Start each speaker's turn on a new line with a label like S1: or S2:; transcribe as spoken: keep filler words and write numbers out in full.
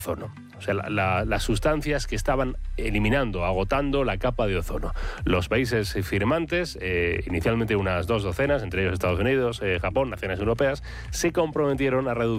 S1: ozono. O sea, la, la, las sustancias que estaban eliminando, agotando la capa de ozono. Los países firmantes, eh, inicialmente unas dos docenas, entre ellos Estados Unidos, eh, Japón, naciones europeas, se comprometieron a reducir